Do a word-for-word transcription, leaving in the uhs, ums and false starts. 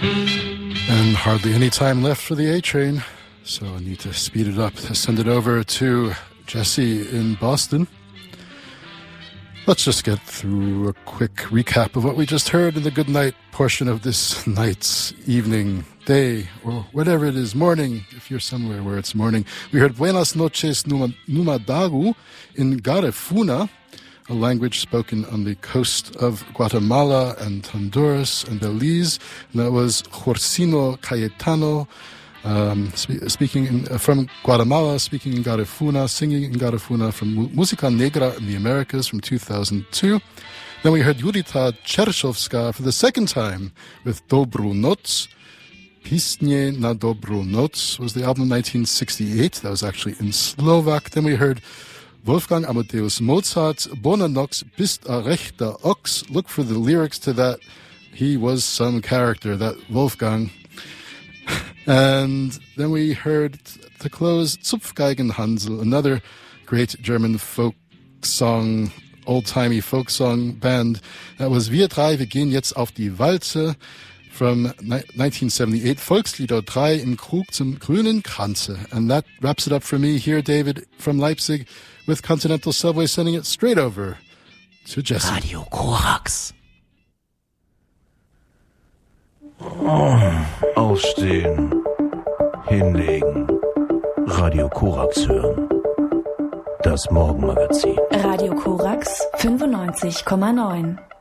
And hardly any time left for the A train, so I need to speed it up, send it over to Jesse in Boston. Let's just get through a quick recap of what we just heard in the good night portion of this night's evening, day, or whatever it is, morning, if you're somewhere where it's morning. We heard Buenas noches Numadagu in Garifuna, a language spoken on the coast of Guatemala and Honduras and Belize. And that was Jorsino Cayetano, um, spe- speaking in, uh, from Guatemala, speaking in Garifuna, singing in Garifuna from Mu- Música Negra in the Americas from two thousand two. Then we heard Judita Cheršovská for the second time with Dobru Noc. Písně na Dobru Noc was the album nineteen sixty-eight. That was actually in Slovak. Then we heard Wolfgang Amadeus Mozart, Bona Nox, Bist a rechter Ochs. Look for the lyrics to that. He was some character, that Wolfgang. And then we heard, to close, Zupfgeigenhansel, another great German folk song, old-timey folk song band. That was Wir drei, wir gehen jetzt auf die Walze from nineteen seventy-eight, Volkslieder drei im Krug zum grünen Kranze. And that wraps it up for me here, David, from Leipzig, with Continental Subway sending it straight over to Jesse. Radio Korax. Oh, aufstehen, hinlegen, Radio Korax hören. Das Morgenmagazin. Radio Korax fünfundneunzig Komma neun.